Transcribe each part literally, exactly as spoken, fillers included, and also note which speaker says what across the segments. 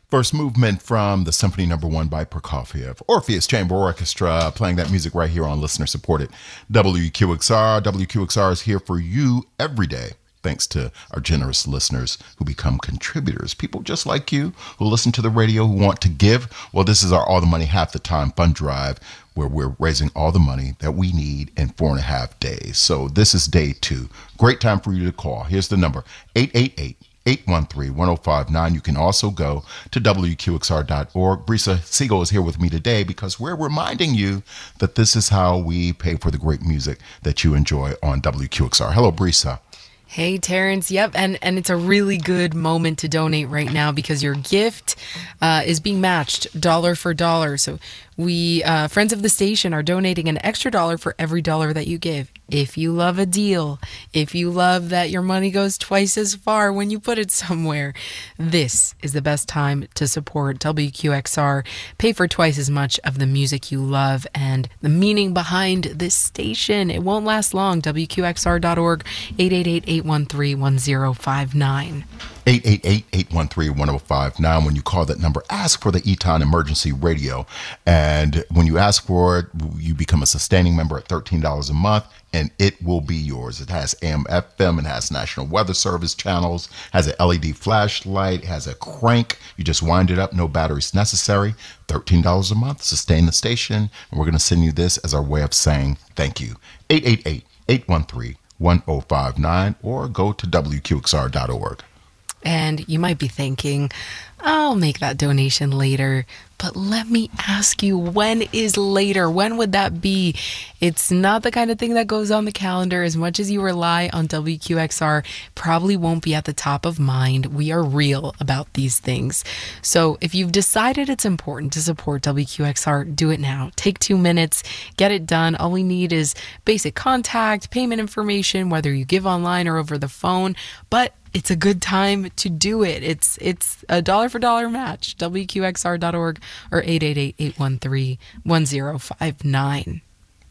Speaker 1: First movement from the Symphony Number One by Prokofiev. Orpheus Chamber Orchestra playing that music right here on listener-supported W Q X R. W Q X R is here for you every day, thanks to our generous listeners who become contributors. People just like you who listen to the radio, who want to give. Well, this is our All the Money Half the Time fund drive, where we're raising all the money that we need in four and a half days. So this is day two. Great time for you to call. Here's the number, eight eight eight, eight one three, one oh five nine. You can also go to W Q X R dot org. Brisa Siegel is here with me today because we're reminding you that this is how we pay for the great music that you enjoy on W Q X R. Hello, Brisa.
Speaker 2: Hey, Terrence. Yep. And, and it's a really good moment to donate right now because your gift uh, is being matched dollar for dollar. So we, uh, friends of the station, are donating an extra dollar for every dollar that you give. If you love a deal, if you love that your money goes twice as far when you put it somewhere, this is the best time to support W Q X R. Pay for twice as much of the music you love and the meaning behind this station. It won't last long. W Q X R dot org, eight eight eight, eight one three, one oh five nine.
Speaker 1: eight eight eight, eight one three, one oh five nine. When you call that number, ask for the Eton Emergency Radio. And when you ask for it, you become a sustaining member at thirteen dollars a month, and it will be yours. It has A M F M, it has National Weather Service channels, has an L E D flashlight, has a crank. You just wind it up, no batteries necessary. thirteen dollars a month, sustain the station. And we're going to send you this as our way of saying thank you. eight eight eight, eight one three, one oh five nine or go to W Q X R dot org.
Speaker 2: And you might be thinking, I'll make that donation later. But let me ask you, when is later? When would that be? It's not the kind of thing that goes on the calendar. As much as you rely on W Q X R, probably won't be at the top of mind. We are real about these things. So if you've decided it's important to support W Q X R, do it now. Take two minutes, get it done. All we need is basic contact, payment information, whether you give online or over the phone. But it's a good time to do it. It's it's a dollar for dollar match. W Q X R dot org or eight eight eight, eight one three, one oh five nine.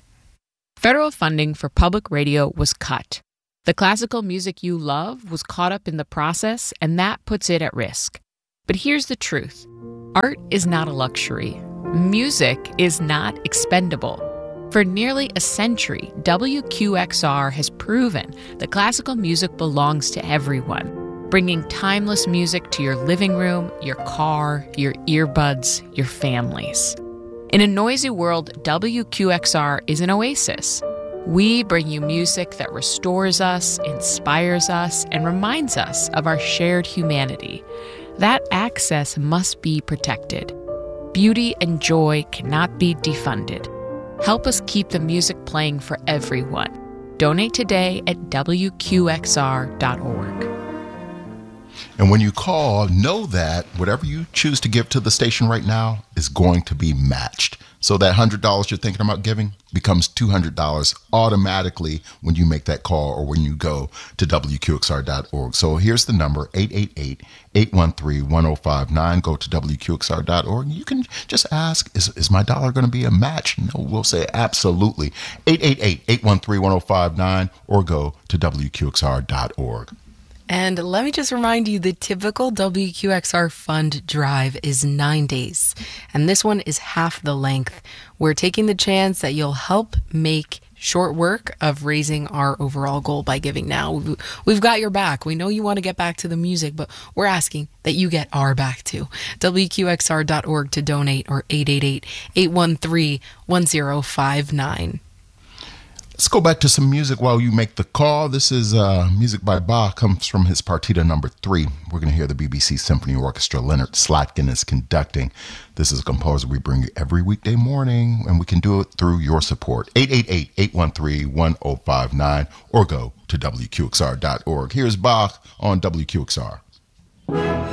Speaker 3: Federal funding for public radio was cut. The classical music you love was caught up in the process, and that puts it at risk. But here's the truth. Art is not a luxury. Music is not expendable. For nearly a century, W Q X R has proven that classical music belongs to everyone, bringing timeless music to your living room, your car, your earbuds, your families. In a noisy world, W Q X R is an oasis. We bring you music that restores us, inspires us, and reminds us of our shared humanity. That access must be protected. Beauty and joy cannot be defunded. Help us keep the music playing for everyone. Donate today at W Q X R dot org.
Speaker 1: And when you call, know that whatever you choose to give to the station right now is going to be matched. So that one hundred dollars you're thinking about giving becomes two hundred dollars automatically when you make that call or when you go to W Q X R dot org. So here's the number, eight eight eight, eight one three, one oh five nine. Go to W Q X R dot org. You can just ask, is, is my dollar going to be a match? No, we'll say absolutely. eight eight eight, eight one three, one oh five nine or go to W Q X R dot org.
Speaker 2: And let me just remind you, the typical W Q X R fund drive is nine days. And this one is half the length. We're taking the chance that you'll help make short work of raising our overall goal by giving now. We've got your back. We know you want to get back to the music, but we're asking that you get our back too. W Q X R dot org to donate or eight eight eight, eight one three, one oh five nine.
Speaker 1: Let's go back to some music while you make the call. This is uh, music by Bach, comes from his Partita number three. We're going to hear the B B C Symphony Orchestra. Leonard Slatkin is conducting. This is a composer we bring you every weekday morning, and we can do it through your support. eight eight eight, eight one three, one oh five nine or go to W Q X R dot org. Here's Bach on W Q X R.